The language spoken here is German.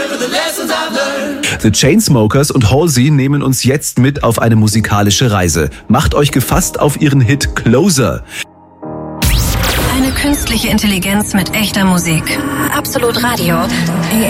The Chainsmokers und Halsey nehmen uns jetzt mit auf eine musikalische Reise. Macht euch gefasst auf ihren Hit Closer. Eine künstliche Intelligenz mit echter Musik. Absolut Radio.